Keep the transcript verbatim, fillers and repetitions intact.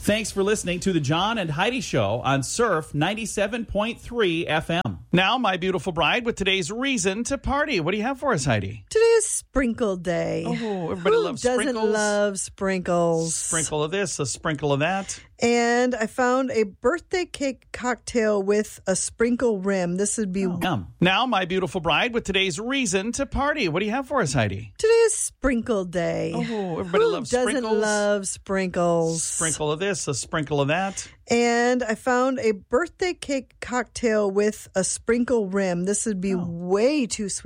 Thanks for listening to the John and Heidi Show on Surf ninety-seven point three F M. Now, my beautiful bride, with today's reason to party. What do you have for us, Heidi? Today is Sprinkle Day. Oh, everybody Who loves doesn't sprinkles. love sprinkles? Sprinkle of this, a sprinkle of that. And I found a birthday cake cocktail with a sprinkle rim. This would be... Oh. Yum. Now, my beautiful bride, with today's reason to party. What do you have for us, Heidi? Today is Sprinkle Day. Oh, everybody Who loves doesn't sprinkles. love sprinkles? Sprinkle of this, a sprinkle of that. And I found a birthday cake cocktail with a sprinkle rim. This would be Oh. way too sweet.